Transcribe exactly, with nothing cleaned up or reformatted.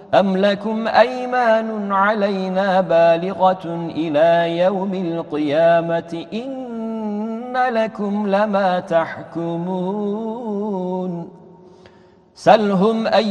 أم لكم أيمان علينا بالغة إلى يوم القيامة إن لكم لما تحكمون سلهم أي